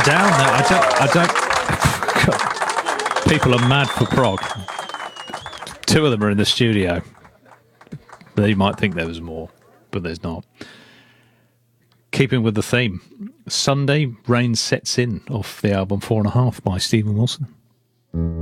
down there. I don't. People are mad for prog. Two of them are in the studio. They might think there was more, but there's not. Keeping with the theme, Sunday, Rain Sets In, off the album 4.5 by Stephen Wilson.